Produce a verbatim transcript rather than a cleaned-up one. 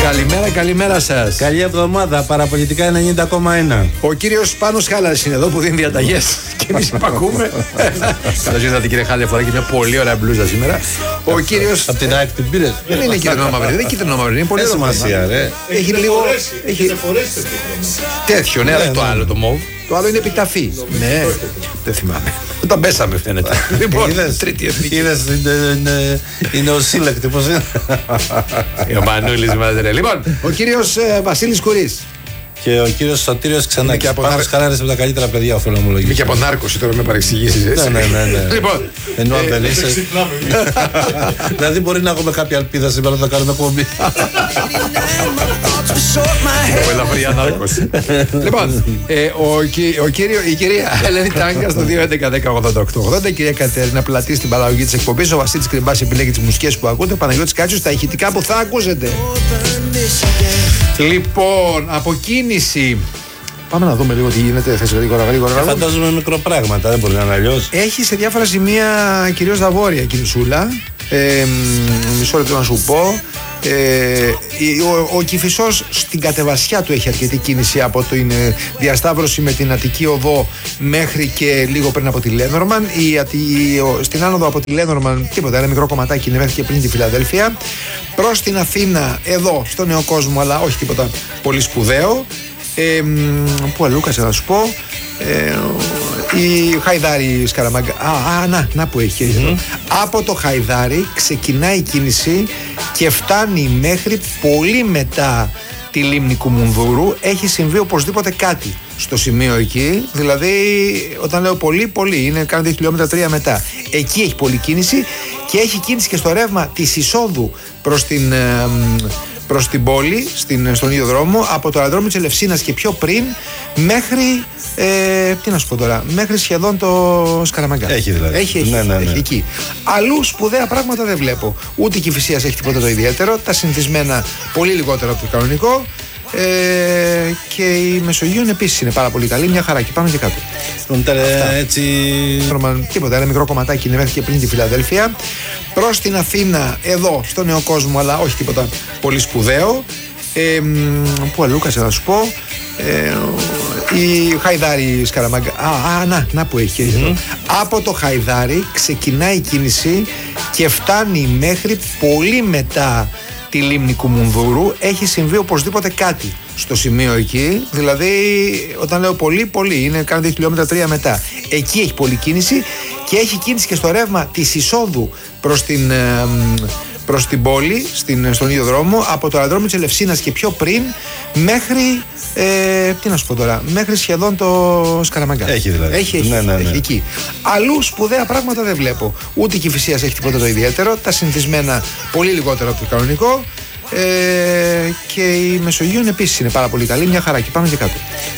Καλημέρα, καλημέρα σας. Καλή εβδομάδα, παραπολιτικά ενενήντα κόμμα ένα. Ο κύριος Πάνος Χάλας είναι εδώ που δίνει διαταγές και εμείς υπακούμε. Καλώς ήρθατε κύριε Χάλη, φοράει και μια πολύ ωραία μπλούζα σήμερα. Ο κύριος. Από την ΑΕΚ την πήρες? Δεν είναι κίτρινο μαύρη, δεν είναι κίτρινο μαύρη, είναι πολύ σημασία, ρε. Έχει λίγο. Έχει τέτοιο, ναι, αλλά το άλλο το μοβ. Το άλλο είναι επιταφή. Ναι, δεν θυμάμαι. Όταν πέσαμε φαίνεται. Λοιπόν, τρίτη εθνική. Είδες, είναι ο σύλλεκτη, πώς είναι. Ο Μανούλης μας, ρε. Λοιπόν, ο κύριος Βασίλης Κουρής. Και ο κύριος Σωτήριος Ξανάκης. από Πάνος Χαλάρης από τα καλύτερα παιδιά, οφείλω να ομολογήσω. Είναι και από νάρκωση τώρα με παρεξηγήσεις. Ναι, ναι, ναι, ναι. Λοιπόν, ενώ αν δεν είσαι. Δηλαδή μπορεί να έχουμε κάποια ελπίδα σήμερα να κάνουμε εκπομπή. από ελαφριά νάρκωση. Λοιπόν, η κυρία Ελένη Τάγκα στο δύο έντεκα δέκα ογδόντα οκτώ ογδόντα, η κυρία Κατερίνα Πλατή στην παραγωγή της εκπομπής, ο Βασίλης Κρυμπάς επιλέγει τις μουσικές που ακούτε, ο Παναγιώτης Κάτσιος τα ηχητικά που θα ακούσετε. Λοιπόν, από κίνηση. Πάμε να δούμε λίγο τι γίνεται. Θες γρήγορα, γρήγορα. Φαντάζομαι μικροπράγματα, δεν μπορεί να είναι αλλιώς. Έχει σε διάφορα σημεία, κυρίως τα βόρεια, Κινησούλα. Ε, μισό λεπτό να σου πω. Ε, ο, ο Κηφισός στην κατεβασιά του έχει αρκετή κίνηση από την διασταύρωση με την Αττική Οδό μέχρι και λίγο πριν από τη Λένορμαν. Η, η, ο, στην άνοδο από τη Λένορμαν τίποτα, ένα μικρό κομματάκι είναι μέχρι και πριν τη Φιλαδέλφια. Προς την Αθήνα, εδώ στο Νέο Κόσμο, αλλά όχι τίποτα πολύ σπουδαίο. Ε, πού αλλού, κάτσε να σου πω. Ε, η Χαϊδάρη Σκαραμάγκα. Α, α, να, να που έχει. Mm-hmm. Από το Χαϊδάρη ξεκινάει η κίνηση και φτάνει μέχρι πολύ μετά τη λίμνη Κουμουνδούρου. Έχει συμβεί οπωσδήποτε κάτι στο σημείο εκεί. Δηλαδή, όταν λέω πολύ, πολύ, είναι κάνα δύο χιλιόμετρα, τρία μετά. Εκεί έχει πολλή κίνηση και έχει κίνηση και στο ρεύμα της εισόδου προς την. Ε, προς την πόλη, στην, στον ίδιο δρόμο, από το αεροδρόμιο της Ελευσίνας και πιο πριν, μέχρι, ε, τι να σου πω τώρα, μέχρι σχεδόν το Σκαραμαγκά. Έχει δηλαδή. Έχει, έχει, ναι, ναι, ναι. έχει εκεί. Αλλού σπουδαία πράγματα δεν βλέπω. Ούτε η Κηφισίας έχει τίποτα το ιδιαίτερο, τα συνηθισμένα πολύ λιγότερο από το κανονικό. Ε, και η Μεσογείο επίσης είναι πάρα πολύ καλή, μια χαρά και πάμε και κάτω. Έτσι. Τίποτα, ένα μικρό κομματάκι είναι μέχρι και πριν τη Φιλαδέλφια. Προς την Αθήνα, εδώ στο Νέο Κόσμο, αλλά όχι τίποτα πολύ σπουδαίο. Ε, πού αλλού, κάτσε να σου πω. Ε, η Χαϊδάρη Σκαραμάγκα. Α, α, να, να που έχει. Mm-hmm. Από το Χαϊδάρη ξεκινάει η κίνηση και φτάνει μέχρι πολύ μετά τη λίμνη Κουμουνδούρου. Έχει συμβεί οπωσδήποτε κάτι στο σημείο εκεί. Δηλαδή, όταν λέω πολύ, πολύ, είναι κάνα δύο χιλιόμετρα, τρία μετά. Εκεί έχει πολλή κίνηση και έχει κίνηση και στο ρεύμα της εισόδου προς την, ε, προς την πόλη, στην, στον ίδιο δρόμο, από το αεροδρόμιο της Ελευσίνας και πιο πριν, μέχρι, ε, τι να σου πω τώρα, μέχρι σχεδόν το Σκαραμαγκά. Έχει δηλαδή. Έχει, έχει, ναι, ναι, ναι. έχει εκεί. Αλλού σπουδαία πράγματα δεν βλέπω. Ούτε η Κηφισίας έχει τίποτα το ιδιαίτερο, τα συνηθισμένα πολύ λιγότερο από το κανονικό. Ε, και η Μεσογείο επίσης είναι πάρα πολύ καλή, μια χαρά και πάμε και κάτω.